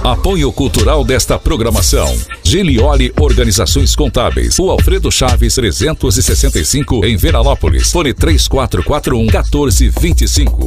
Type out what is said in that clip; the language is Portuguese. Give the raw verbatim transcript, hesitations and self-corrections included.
Apoio cultural desta programação: Gilioli Organizações Contábeis, o Alfredo Chaves trezentos e sessenta e cinco, em Veranópolis. Fone três quatro quatro um, um quatro dois cinco.